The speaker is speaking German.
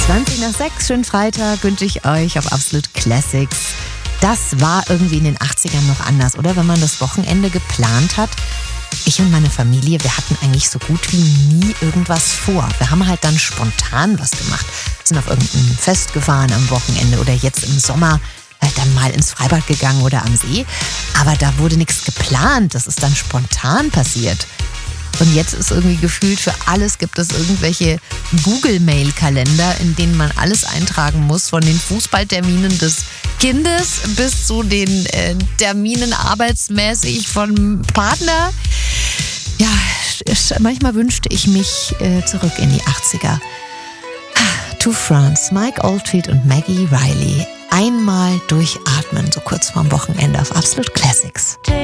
20 nach 6, schönen Freitag wünsche ich euch auf Absolut Classics. Das war irgendwie in den 80ern noch anders, oder? Wenn man das Wochenende geplant hat. Ich und meine Familie, wir hatten eigentlich so gut wie nie irgendwas vor. Wir haben halt dann spontan was gemacht. Sind auf irgendein Fest gefahren am Wochenende oder jetzt im Sommer dann mal ins Freibad gegangen oder am See. Aber da wurde nichts geplant. Das ist dann spontan passiert. Und jetzt ist irgendwie gefühlt, für alles gibt es irgendwelche Google-Mail-Kalender, in denen man alles eintragen muss, von den Fußballterminen des Kindes bis zu den Terminen arbeitsmäßig von Partner. Ja, manchmal wünschte ich mich zurück in die 80er. To France, Mike Oldfield und Maggie Riley. Einmal durchatmen, so kurz vorm Wochenende auf Absolut Classics.